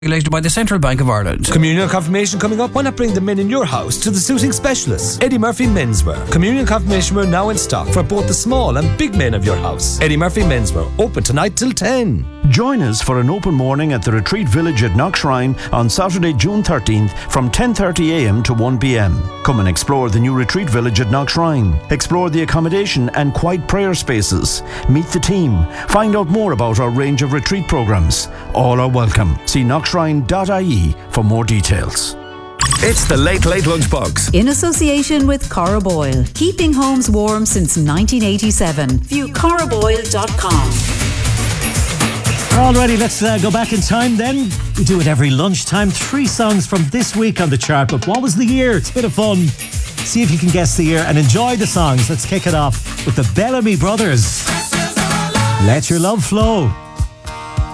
Regulated by the Central Bank of Ireland. Communion confirmation coming up. Why not bring the men in your house to the suiting specialists? Eddie Murphy Menswear. Communion confirmation wear now in stock for both the small and big men of your house. Eddie Murphy Menswear. Open tonight till 10. Join us for an open morning at the Retreat Village at Knockshrine on Saturday, June 13th from 10:30am to 1pm. Come and explore the new Retreat Village at Knockshrine. Explore the accommodation and quiet prayer spaces. Meet the team. Find out more about our range of retreat programs. All are welcome. See knockshrine.ie for more details. It's the Late Late Lunchbox. In association with Cora Boyle. Keeping homes warm since 1987. View coraboyle.com. Alrighty, let's go back in time then. We do it every lunchtime. 3 songs from this week on the chart. But what was the year? It's a bit of fun. See if you can guess the year and enjoy the songs. Let's kick it off with the Bellamy Brothers. Let Your Love Flow.